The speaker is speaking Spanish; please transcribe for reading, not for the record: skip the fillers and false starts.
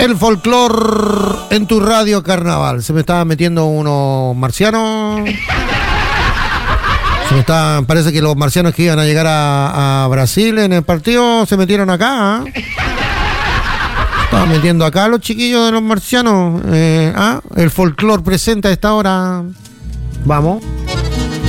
El folclore en tu radio carnaval. Se me estaban metiendo unos marcianos. Parece que los marcianos que iban a llegar a Brasil en el partido se metieron acá. Estaban metiendo acá los chiquillos de los marcianos. El folclore presenta a esta hora. Vamos.